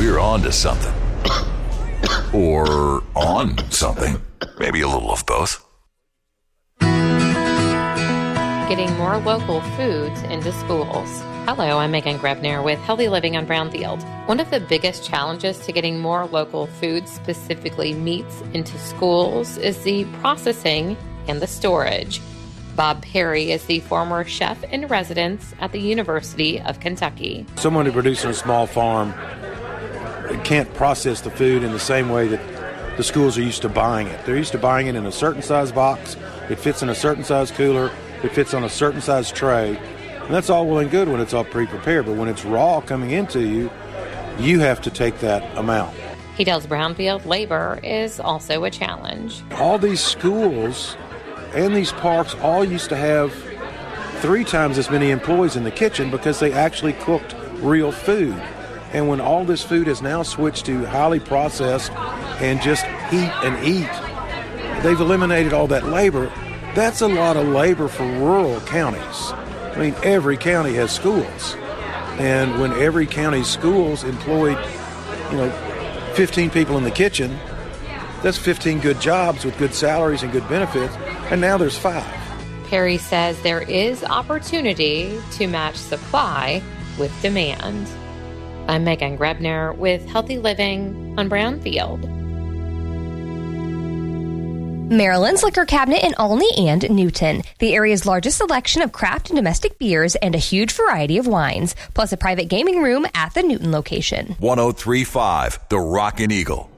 you're on to something. Or on something. Maybe a little of both. Getting more local foods into schools. Hello, I'm Megan Grebner with Healthy Living on Brownfield. One of the biggest challenges to getting more local foods, specifically meats, into schools is the processing and the storage. Bob Perry is the former chef in residence at the University of Kentucky. Someone who produces on a small farm can't process the food in the same way that the schools are used to buying it. They're used to buying it in a certain size box. It fits in a certain size cooler. It fits on a certain size tray. And that's all well and good when it's all pre-prepared. But when it's raw coming into you, you have to take that amount. He tells Brownfield labor is also a challenge. All these schools and these parks all used to have 3 times as many employees in the kitchen because they actually cooked real food. And when all this food has now switched to highly processed and just heat and eat, they've eliminated all that labor. That's a lot of labor for rural counties. I mean, every county has schools. And when every county's schools employed, 15 people in the kitchen, that's 15 good jobs with good salaries and good benefits. And now there's 5. Perry says there is opportunity to match supply with demand. I'm Megan Grebner with Healthy Living on Brownfield. Maryland's Liquor Cabinet in Olney and Newton. The area's largest selection of craft and domestic beers and a huge variety of wines, plus a private gaming room at the Newton location. 103.5 The Rockin' Eagle.